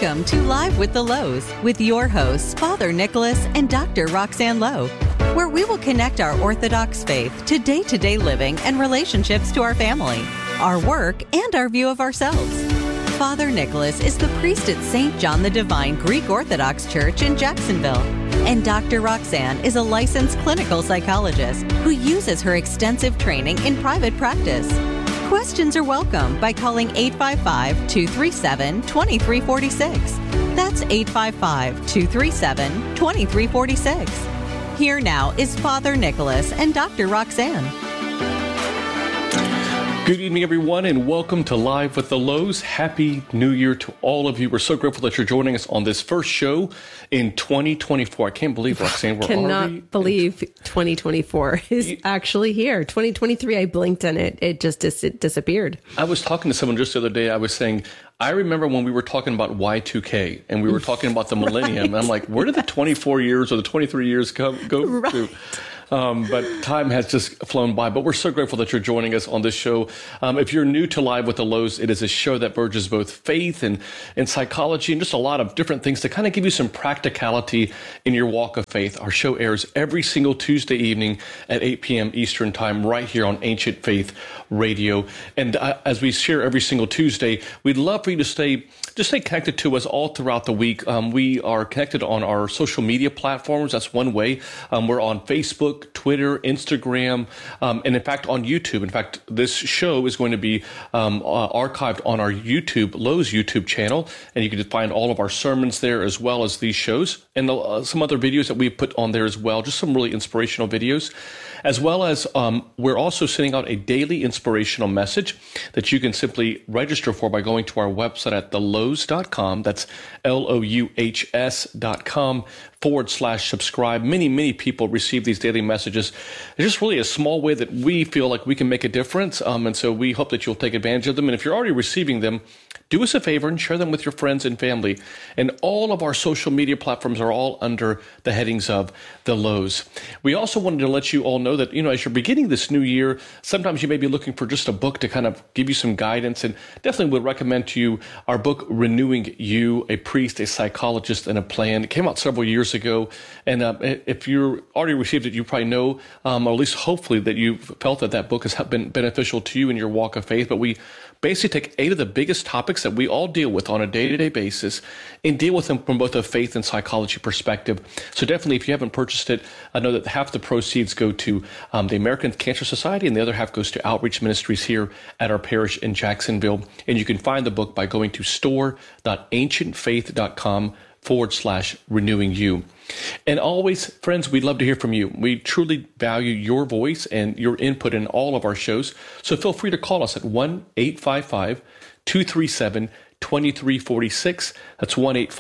Welcome to Live with the Lows with your hosts, Father Nicholas and Dr. Roxanne Lowe, where we will connect our Orthodox faith to day-to-day living and relationships to our family, our work, and our view of ourselves. Father Nicholas is the priest at St. John the Divine Greek Orthodox Church in Jacksonville, and Dr. Roxanne is a licensed clinical psychologist who uses her extensive training in private practice. Questions are welcome by calling 855-237-2346. That's 855-237-2346. Here now is Father Nicholas and Dr. Roxanne. Good evening, everyone, and welcome to Live with the Lows. Happy New Year to all of you. We're so grateful that you're joining us on this first show in 2024. I can't believe, Roxanne, we're cannot believe 2024 is actually here. 2023, I blinked and it just disappeared. I was talking to someone just the other day. I was saying, I remember when we were talking about Y2K and we were talking about the millennium. Right. And I'm like, where did the 24 years or the 23 years go right. to? But time has just flown by. But we're so grateful that you're joining us on this show. If you're new to Live with the Lows, it is a show that merges both faith and psychology and just a lot of different things to kind of give you some practicality in your walk of faith. Our show airs every single Tuesday evening at 8 p.m. Eastern Time right here on Ancient Faith Radio. And as we share every single Tuesday, we'd love for you to stay connected to us all throughout the week. We are connected on our social media platforms. That's one way. We're on Facebook, Twitter, Instagram, and in fact on YouTube. In fact, this show is going to be archived on our Lowe's YouTube channel, and you can find all of our sermons there as well as these shows and some other videos that we've put on there as well, just some really inspirational videos, as well as we're also sending out a daily inspirational message that you can simply register for by going to our website at thelowes.com. That's LOUHS.com/subscribe. Many people receive these daily messages. It's just really a small way that we feel like we can make a difference. And so we hope that you'll take advantage of them. And if you're already receiving them, do us a favor and share them with your friends and family. And all of our social media platforms are all under the headings of The Lows. We also wanted to let you all know that, as you're beginning this new year, sometimes you may be looking for just a book to kind of give you some guidance, and definitely would recommend to you our book, Renewing You, A Priest, a Psychologist, and a Plan. It came out several years ago. And if you already received it, you probably know, or at least hopefully that you've felt that book has been beneficial to you in your walk of faith. But we basically take 8 of the biggest topics that we all deal with on a day-to-day basis and deal with them from both a faith and psychology perspective. So definitely, if you haven't purchased it, I know that half the proceeds go to the American Cancer Society and the other half goes to outreach ministries here at our parish in Jacksonville. And you can find the book by going to store.ancientfaith.com/renewing you. And always, friends, we'd love to hear from you. We truly value your voice and your input in all of our shows. So feel free to call us at 1-855-237-2346. That's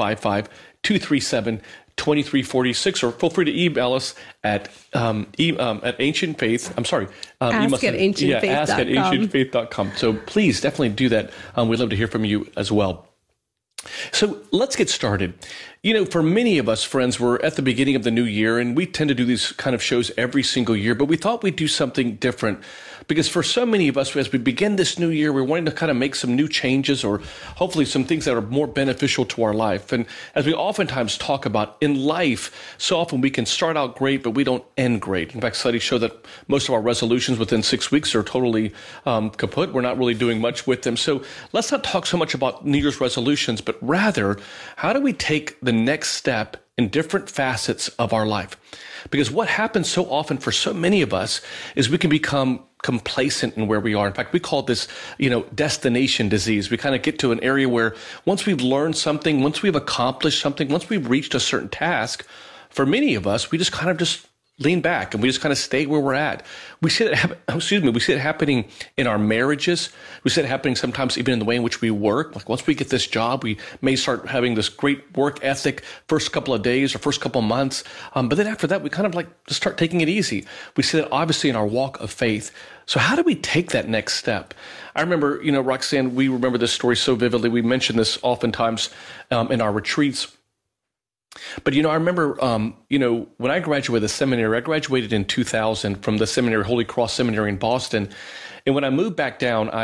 1-855-237-2346. Or feel free to email us at Ancient Faith. I'm sorry. Ask at ancientfaith.com. So please definitely do that. We'd love to hear from you as well. So let's get started. For many of us, friends, we're at the beginning of the new year, and we tend to do these kind of shows every single year, but we thought we'd do something different because for so many of us, as we begin this new year, we're wanting to kind of make some new changes or hopefully some things that are more beneficial to our life. And as we oftentimes talk about in life, so often we can start out great, but we don't end great. In fact, studies show that most of our resolutions within 6 weeks are totally kaput. We're not really doing much with them. So let's not talk so much about New Year's resolutions, but rather, how do we take the next step in different facets of our life? Because what happens so often for so many of us is we can become complacent in where we are. In fact, we call this, destination disease. We kind of get to an area where once we've learned something, once we've accomplished something, once we've reached a certain task, for many of us, we just kind of lean back and we just kind of stay where we're at. We see it happening in our marriages. We see it happening sometimes even in the way in which we work. Like once we get this job, we may start having this great work ethic first couple of days or first couple of months. But then after that, we kind of just start taking it easy. We see that obviously in our walk of faith. So how do we take that next step? I remember, Roxanne, we remember this story so vividly. We mention this oftentimes in our retreats. But, I remember, when I graduated the seminary, I graduated in 2000 from the seminary, Holy Cross Seminary in Boston. And when I moved back down, I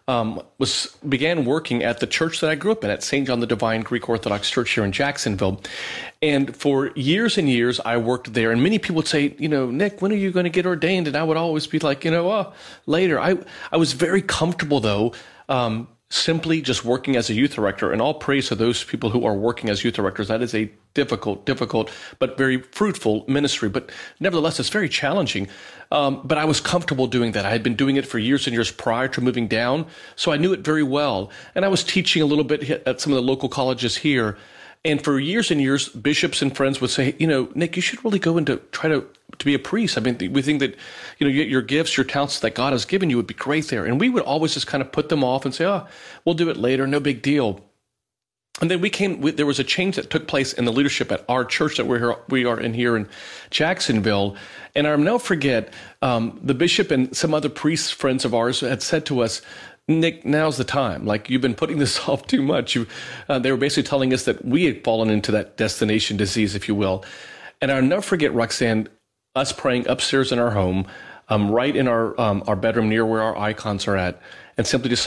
began working at the church that I grew up in, at St. John the Divine Greek Orthodox Church here in Jacksonville. And for years and years, I worked there. And many people would say, Nick, when are you going to get ordained? And I would always be like, later. I was very comfortable, though, simply just working as a youth director. And all praise to those people who are working as youth directors. That is a difficult, but very fruitful ministry. But nevertheless, it's very challenging. But I was comfortable doing that. I had been doing it for years and years prior to moving down, so I knew it very well. And I was teaching a little bit at some of the local colleges here. And for years and years, bishops and friends would say, Nick, you should really go into try to be a priest. I mean, we think that, your gifts, your talents that God has given you would be great there. And we would always just kind of put them off and say, we'll do it later, no big deal. And then there was a change that took place in the leadership at our church that we are in here in Jacksonville. And I'll never forget, the bishop and some other priest friends of ours had said to us, Nick, now's the time. Like, you've been putting this off too much. They were basically telling us that we had fallen into that destination disease, if you will. And I'll never forget, Roxanne, us praying upstairs in our home, right in our bedroom near where our icons are at, and simply just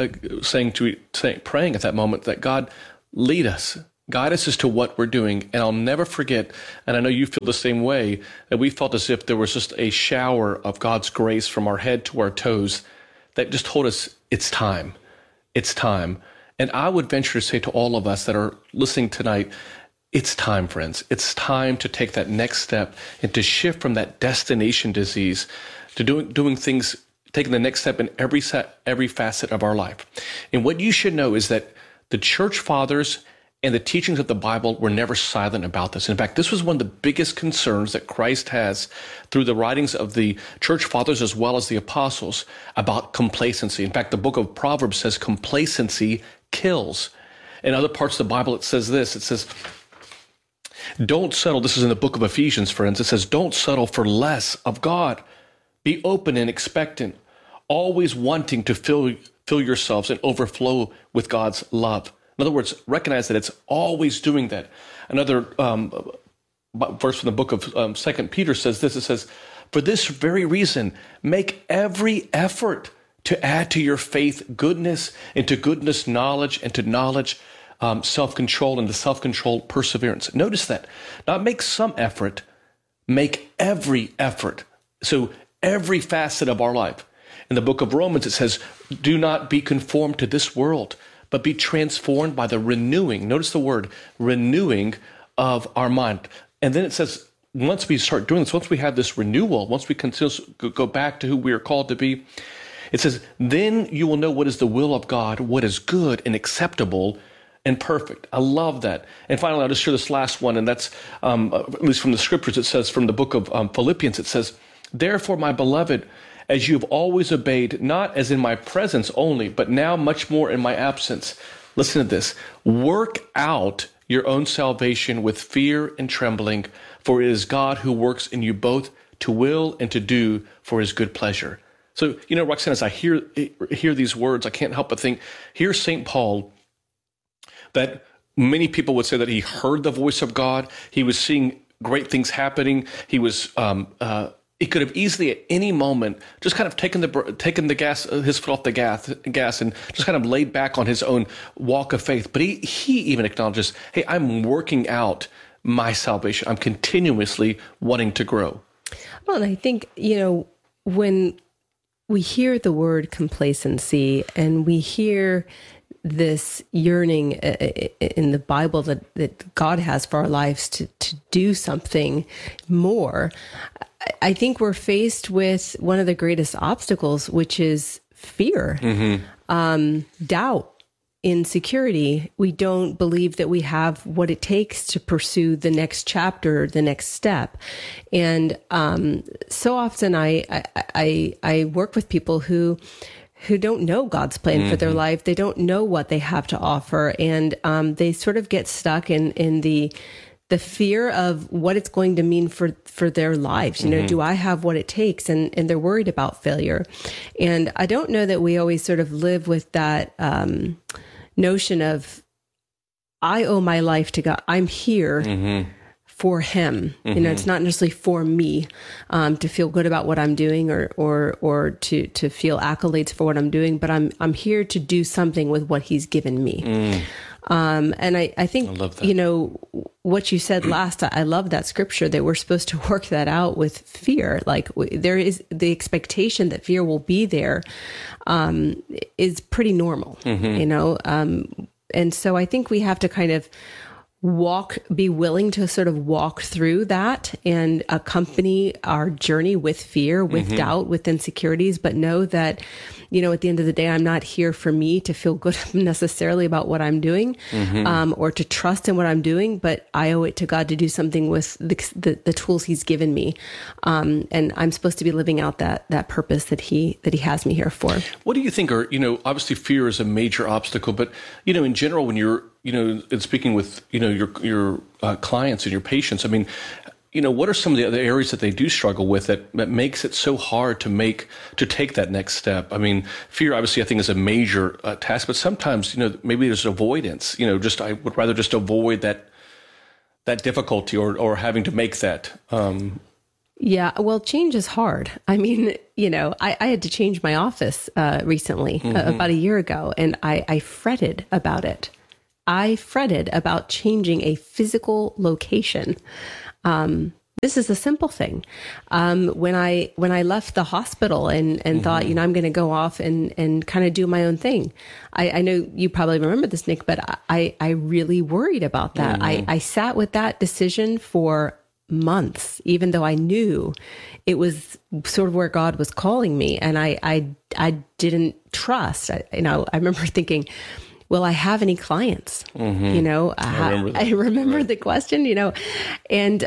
praying at that moment that God, lead us, guide us as to what we're doing. And I'll never forget, and I know you feel the same way, that we felt as if there was just a shower of God's grace from our head to our toes that just told us it's time. It's time. And I would venture to say to all of us that are listening tonight, it's time, friends. It's time to take that next step and to shift from that destination disease to doing things, taking the next step in every facet of our life. And what you should know is that the church fathers and the teachings of the Bible were never silent about this. In fact, this was one of the biggest concerns that Christ has through the writings of the church fathers as well as the apostles about complacency. In fact, the book of Proverbs says complacency kills. In other parts of the Bible, it says this. It says, don't settle. This is in the book of Ephesians, friends. It says, don't settle for less of God. Be open and expectant, always wanting to fill yourselves and overflow with God's love. In other words, recognize that it's always doing that. Another verse from the book of 2 Peter says this. It says, for this very reason, make every effort to add to your faith goodness, and to goodness knowledge, and to knowledge self-control, and to self-control perseverance. Notice that. Not make some effort, make every effort. So every facet of our life. In the book of Romans, it says, do not be conformed to this world, but be transformed by the renewing, notice the word, renewing of our mind. And then it says, once we start doing this, once we have this renewal, once we go back to who we are called to be, it says, then you will know what is the will of God, what is good and acceptable and perfect. I love that. And finally, I'll just share this last one, and that's, at least from the scriptures, it says from the book of Philippians, it says, therefore, my beloved, as you have always obeyed, not as in my presence only, but now much more in my absence. Listen to this. Work out your own salvation with fear and trembling, for it is God who works in you both to will and to do for his good pleasure. So, Roxanne, as I hear these words, I can't help but think, here's St. Paul, that many people would say that he heard the voice of God. He was seeing great things happening. He was, he could have easily at any moment just kind of taken the gas, his foot off the gas, and just kind of laid back on his own walk of faith. But he even acknowledges, hey, I'm working out my salvation. I'm continuously wanting to grow. Well, and I think, when we hear the word complacency and we hear this yearning in the Bible that God has for our lives to do something more, I think we're faced with one of the greatest obstacles, which is fear, doubt, insecurity. We don't believe that we have what it takes to pursue the next chapter, the next step. And so often I work with people who don't know God's plan for their life. They don't know what they have to offer. And they sort of get stuck in the fear of what it's going to mean for their lives. Do I have what it takes? And they're worried about failure. And I don't know that we always sort of live with that notion of, I owe my life to God. I'm here for him. You know, it's not necessarily for me to feel good about what I'm doing or to feel accolades for what I'm doing, but I'm here to do something with what he's given me. And I think, you know, what you said last, I love that scripture that we're supposed to work that out with fear. Like there is the expectation that fear will be there, is pretty normal, you know? And so I think we have to kind of be willing to sort of walk through that and accompany our journey with fear, with doubt, with insecurities, but know that, you know, at the end of the day, I'm not here for me to feel good necessarily about what I'm doing, or to trust in what I'm doing, but I owe it to God to do something with the tools he's given me. And I'm supposed to be living out that purpose that he has me here for. What do you think are, you know, obviously fear is a major obstacle, but, you know, in general, when you're, you know, in speaking with, you know, your clients and your patients, I mean, you know, what are some of the other areas that they do struggle with that makes it so hard to take that next step? I mean, fear, obviously, I think is a major task, but sometimes, you know, maybe there's avoidance, you know, I would rather just avoid that difficulty or having to make that. Yeah, well, change is hard. I mean, you know, I had to change my office recently, about a year ago, and I fretted about it. I fretted about changing a physical location. This is a simple thing. When I left the hospital and thought, you know, I'm going to go off and kind of do my own thing. I know you probably remember this, Nick, but I really worried about that. I sat with that decision for months, even though I knew it was sort of where God was calling me. And I didn't trust. I remember thinking, will I have any clients? You know, I remember the question, you know, and,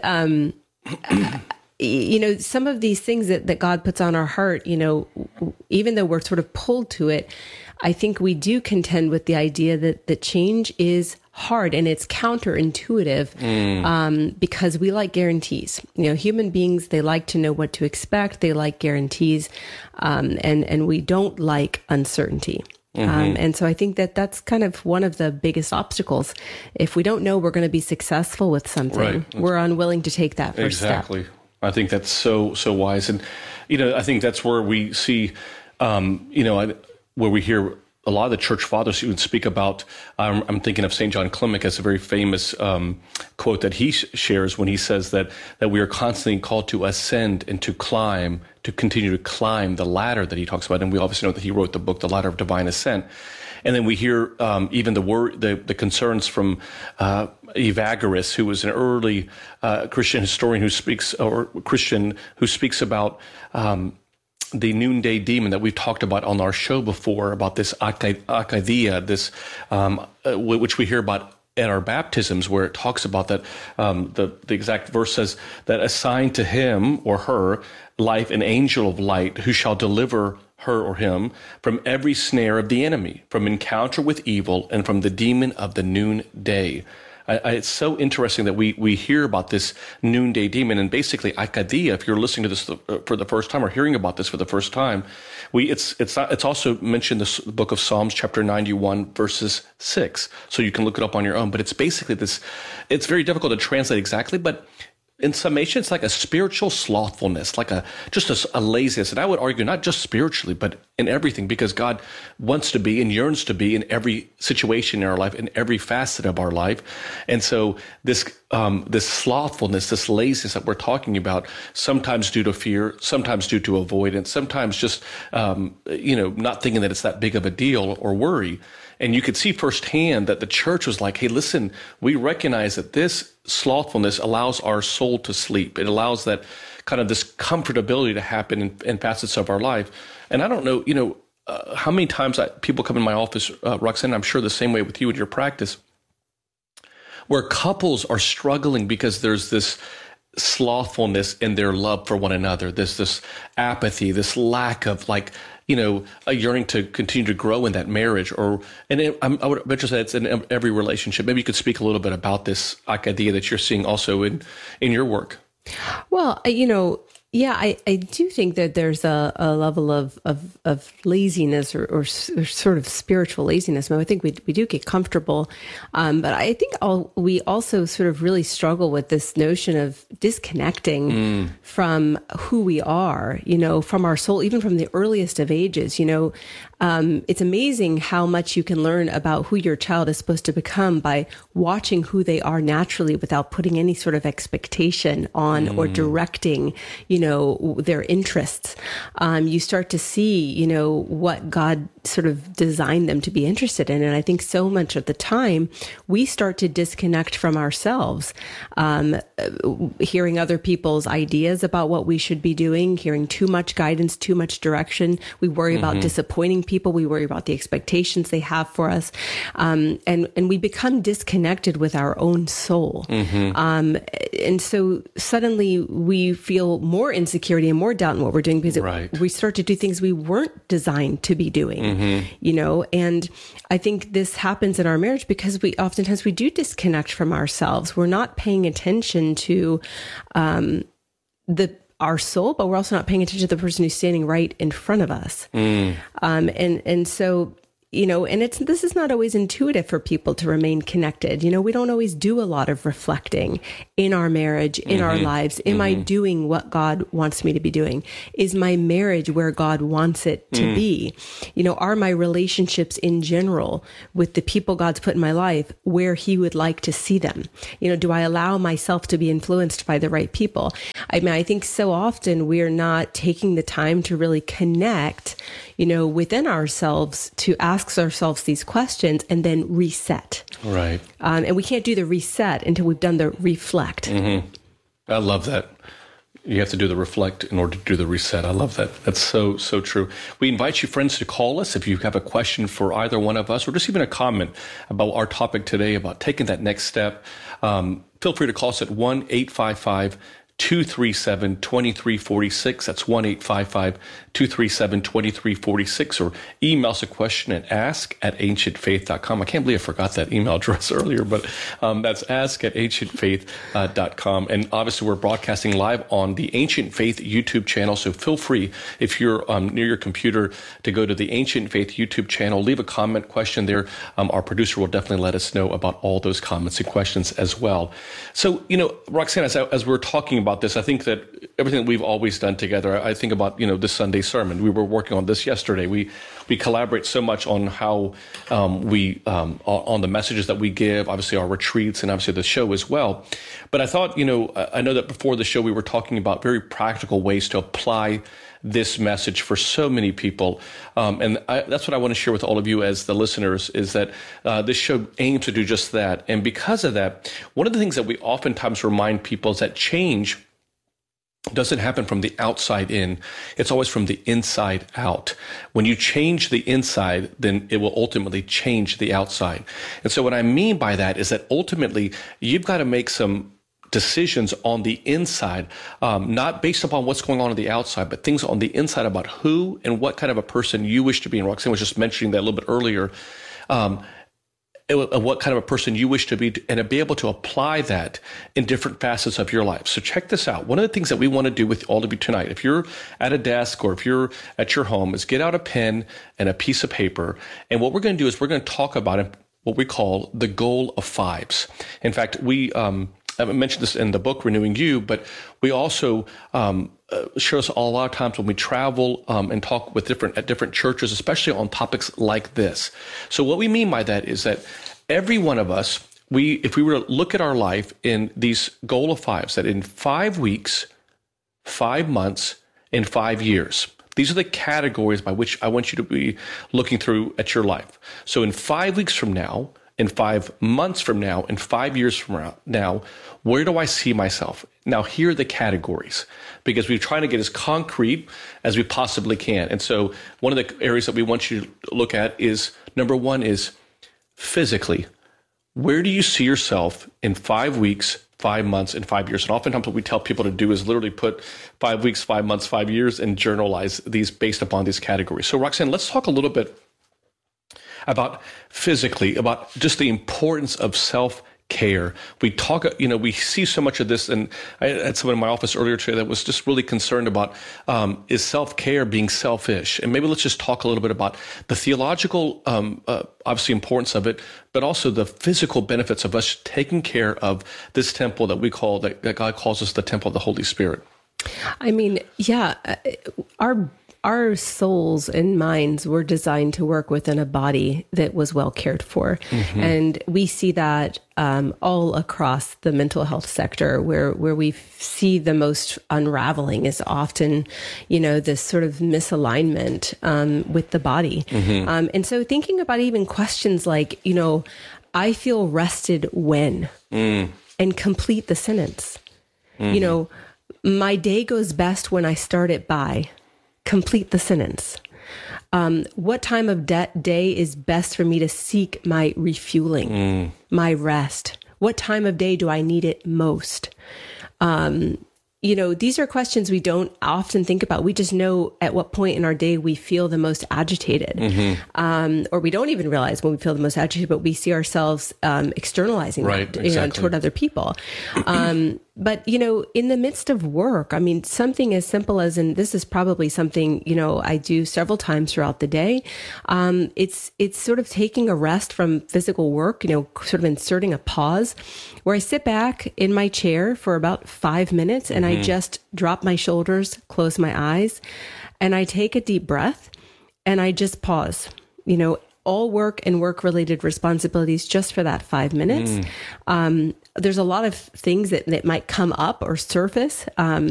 you know, some of these things that God puts on our heart, you know, even though we're sort of pulled to it, I think we do contend with the idea that change is hard and it's counterintuitive, because we like guarantees. You know, human beings, they like to know what to expect. They like guarantees, and we don't like uncertainty. And so I think that's kind of one of the biggest obstacles. If we don't know we're going to be successful with something, we're unwilling to take that first step. Exactly. I think that's so wise. And, you know, I think that's where we see, you know, where we hear a lot of the church fathers who would speak about, I'm thinking of St. John Clement as a very famous quote that he shares when he says that we are constantly called to ascend and to climb, to continue to climb the ladder that he talks about. And we obviously know that he wrote the book, The Ladder of Divine Ascent. And then we hear even the concerns from Evagrius, who was an early Christian historian who speaks about the noonday demon that we've talked about on our show before, about this akathia, this which we hear about at our baptisms, where it talks about that. The exact verse says that assigned to him or her life an angel of light who shall deliver her or him from every snare of the enemy, from encounter with evil, and from the demon of the noonday. It's so interesting that we hear about this noonday demon, and basically akathia. If you're listening to this for the first time or hearing about this for the first time, it's also mentioned in the book of Psalms, chapter 91, verses 6. So you can look it up on your own. But it's basically this. It's very difficult to translate exactly, but in summation, it's like a spiritual slothfulness, like just a laziness. And I would argue not just spiritually, but in everything, because God wants to be and yearns to be in every situation in our life, in every facet of our life. And so this slothfulness, this laziness that we're talking about, sometimes due to fear, sometimes due to avoidance, sometimes just, not thinking that it's that big of a deal or worry. And you could see firsthand that the church was like, hey, listen, we recognize that this slothfulness allows our soul to sleep. It allows that kind of this comfortability to happen in facets of our life. And I don't know, how many times people come in my office, Roxanne, I'm sure the same way with you in your practice, where couples are struggling because there's this slothfulness in their love for one another. There's this apathy, this lack of a yearning to continue to grow in that marriage, I would venture to say it's in every relationship. Maybe you could speak a little bit about this akathia that you're seeing also in your work. Well, Yeah, I do think that there's a level of laziness or sort of spiritual laziness. I think we do get comfortable, but I think we also sort of really struggle with this notion of disconnecting from who we are, from our soul, even from the earliest of ages. It's amazing how much you can learn about who your child is supposed to become by watching who they are naturally without putting any sort of expectation on or directing, their interests. You start to see, what God sort of designed them to be interested in. And I think so much of the time we start to disconnect from ourselves, hearing other people's ideas about what we should be doing, hearing too much guidance, too much direction. We worry about disappointing people. We worry about the expectations they have for us. And we become disconnected with our own soul. And so suddenly we feel more insecurity and more doubt in what we're doing because we start to do things we weren't designed to be doing, and I think this happens in our marriage because oftentimes we do disconnect from ourselves. We're not paying attention to our soul, but we're also not paying attention to the person who's standing right in front of us. And so, this is not always intuitive for people to remain connected. We don't always do a lot of reflecting in our marriage, in our lives. Am I doing what God wants me to be doing? Is my marriage where God wants it to be? Are my relationships in general with the people God's put in my life where He would like to see them? Do I allow myself to be influenced by the right people? I think so often we're not taking the time to really connect, within ourselves to ask ourselves these questions and then reset. Right. And we can't do the reset until we've done the reflect. I love that. You have to do the reflect in order to do the reset. I love that. That's so true. We invite you, friends, to call us if you have a question for either one of us or just even a comment about our topic today about taking that next step. Feel free to call us at 1-855-237-2346. That's 1-855-237-2346, or email us a question at ask@ancientfaith.com. I can't believe I forgot that email address earlier, but that's ask@ancientfaith.com. And obviously we're broadcasting live on the Ancient Faith YouTube channel. So feel free, if you're near your computer, to go to the Ancient Faith YouTube channel, leave a comment, question there. Our producer will definitely let us know about all those comments and questions as well. So, Roxanne, as we're talking about this, I think that everything that we've always done together, I think about, this Sunday sermon. We were working on this yesterday. We collaborate so much on how on the messages that we give, obviously our retreats and obviously the show as well. But I thought, I know that before the show we were talking about very practical ways to apply this message for so many people. And that's what I want to share with all of you as the listeners, is that this show aims to do just that. And because of that, one of the things that we oftentimes remind people is that change doesn't happen from the outside in. It's always from the inside out. When you change the inside, then it will ultimately change the outside. And so what I mean by that is that ultimately you've got to make some decisions on the inside, not based upon what's going on the outside, but things on the inside about who and what kind of a person you wish to be. And Roxanne was just mentioning that a little bit earlier. What kind of a person you wish to be, and to be able to apply that in different facets of your life. So check this out. One of the things that we want to do with all of you tonight, if you're at a desk or if you're at your home, is get out a pen and a piece of paper. And what we're going to do is we're going to talk about what we call the goal of fives. In fact, we I haven't mentioned this in the book, Renewing You, but we also share this a lot of times when we travel and talk with different churches, especially on topics like this. So what we mean by that is that every one of us, if we were to look at our life in these goal of fives, that in 5 weeks, 5 months, and 5 years, these are the categories by which I want you to be looking through at your life. So in 5 weeks from now, in 5 months from now, in 5 years from now, where do I see myself? Now, here are the categories, because we're trying to get as concrete as we possibly can. And so one of the areas that we want you to look at is, number one is physically. Where do you see yourself in 5 weeks, 5 months, and 5 years? And oftentimes what we tell people to do is literally put 5 weeks, 5 months, 5 years, and journalize these based upon these categories. So Roxanne, let's talk a little bit about physically, about just the importance of self-care. care. We talk, we see so much of this, and I had someone in my office earlier today that was just really concerned about is self-care being selfish? And maybe let's just talk a little bit about the theological, obviously, importance of it, but also the physical benefits of us taking care of this temple that that God calls us the temple of the Holy Spirit. I mean, yeah, our souls and minds were designed to work within a body that was well cared for. Mm-hmm. And we see that all across the mental health sector, where we see the most unraveling is often, this sort of misalignment with the body. Mm-hmm. And so thinking about even questions like, I feel rested when, and complete the sentence. Mm-hmm. My day goes best when I start it by. Complete the sentence. What time of day is best for me to seek my refueling, my rest? What time of day do I need it most? These are questions we don't often think about. We just know at what point in our day we feel the most agitated, or we don't even realize when we feel the most agitated, but we see ourselves externalizing that exactly. Toward other people. But, in the midst of work, I mean, something as simple as, and this is probably something, I do several times throughout the day. It's sort of taking a rest from physical work, sort of inserting a pause where I sit back in my chair for about 5 minutes and I just drop my shoulders, close my eyes, and I take a deep breath and I just pause, all work and work-related responsibilities just for that 5 minutes. There's a lot of things that might come up or surface